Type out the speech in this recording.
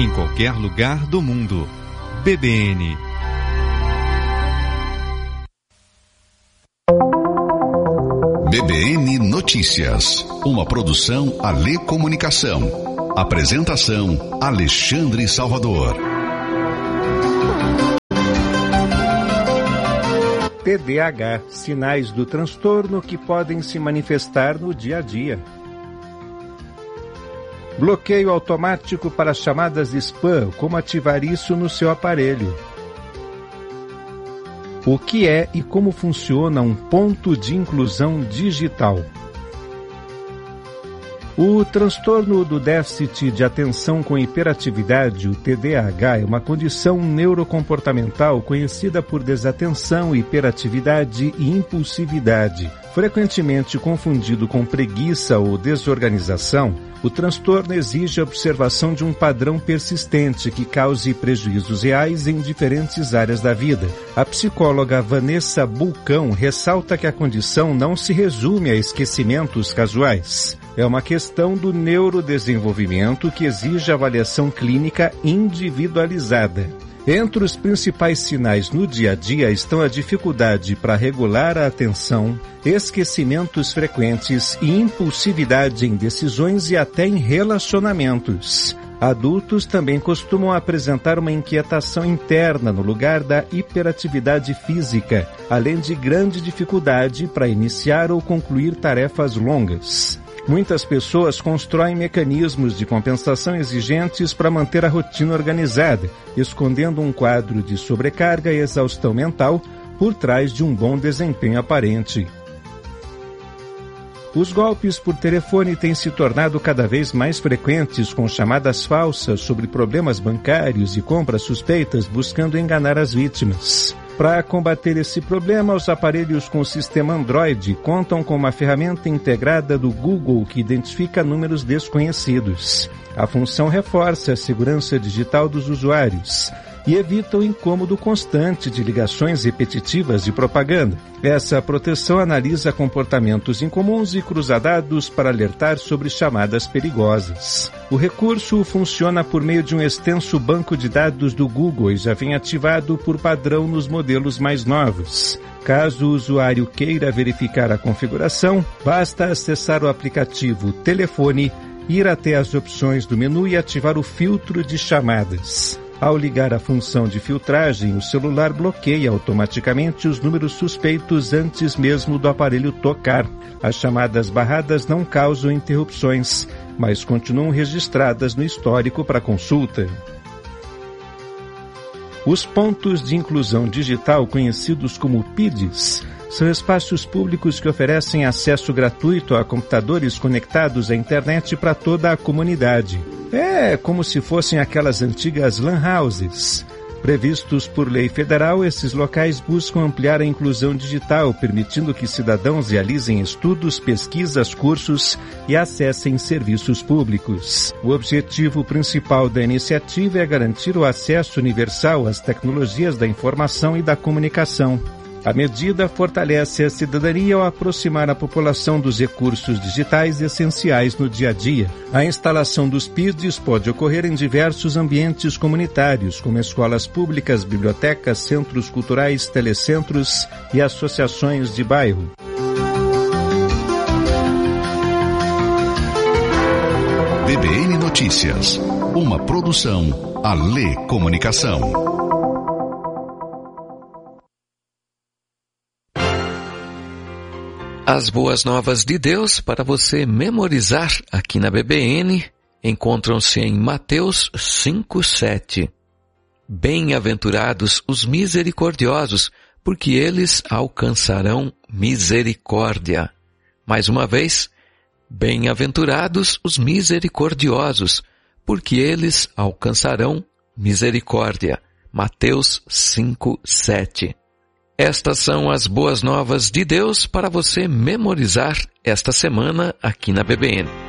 em qualquer lugar do mundo. BBN. BBN Notícias, uma produção Alê Comunicação. Apresentação Alexandre Salvador. TDAH, sinais do transtorno que podem se manifestar no dia a dia. Bloqueio automático para chamadas spam, como ativar isso no seu aparelho? O que é e como funciona um ponto de inclusão digital? O transtorno do déficit de atenção com hiperatividade, o TDAH, é uma condição neurocomportamental conhecida por desatenção, hiperatividade e impulsividade. Frequentemente confundido com preguiça ou desorganização, o transtorno exige a observação de um padrão persistente que cause prejuízos reais em diferentes áreas da vida. A psicóloga Vanessa Bulcão ressalta que a condição não se resume a esquecimentos casuais. É uma questão do neurodesenvolvimento que exige avaliação clínica individualizada. Entre os principais sinais no dia a dia estão a dificuldade para regular a atenção, esquecimentos frequentes e impulsividade em decisões e até em relacionamentos. Adultos também costumam apresentar uma inquietação interna no lugar da hiperatividade física, além de grande dificuldade para iniciar ou concluir tarefas longas. Muitas pessoas constroem mecanismos de compensação exigentes para manter a rotina organizada, escondendo um quadro de sobrecarga e exaustão mental por trás de um bom desempenho aparente. Os golpes por telefone têm se tornado cada vez mais frequentes, com chamadas falsas sobre problemas bancários e compras suspeitas buscando enganar as vítimas. Para combater esse problema, os aparelhos com sistema Android contam com uma ferramenta integrada do Google que identifica números desconhecidos. A função reforça a segurança digital dos usuários e evita o incômodo constante de ligações repetitivas de propaganda. Essa proteção analisa comportamentos incomuns e cruza dados para alertar sobre chamadas perigosas. O recurso funciona por meio de um extenso banco de dados do Google e já vem ativado por padrão nos modelos mais novos. Caso o usuário queira verificar a configuração, basta acessar o aplicativo Telefone, ir até as opções do menu e ativar o filtro de chamadas. Ao ligar a função de filtragem, o celular bloqueia automaticamente os números suspeitos antes mesmo do aparelho tocar. As chamadas barradas não causam interrupções, mas continuam registradas no histórico para consulta. Os pontos de inclusão digital, conhecidos como PIDs, são espaços públicos que oferecem acesso gratuito a computadores conectados à internet para toda a comunidade. É como se fossem aquelas antigas lan houses. Previstos por lei federal, esses locais buscam ampliar a inclusão digital, permitindo que cidadãos realizem estudos, pesquisas, cursos e acessem serviços públicos. O objetivo principal da iniciativa é garantir o acesso universal às tecnologias da informação e da comunicação. A medida fortalece a cidadania ao aproximar a população dos recursos digitais essenciais no dia a dia. A instalação dos PIDs pode ocorrer em diversos ambientes comunitários, como escolas públicas, bibliotecas, centros culturais, telecentros e associações de bairro. BBN Notícias, uma produção Alê Comunicação. As boas novas de Deus para você memorizar aqui na BBN encontram-se em Mateus 5:7. Bem-aventurados os misericordiosos, porque eles alcançarão misericórdia. Mais uma vez, bem-aventurados os misericordiosos, porque eles alcançarão misericórdia. Mateus 5:7. Estas são as boas novas de Deus para você memorizar esta semana aqui na BBN.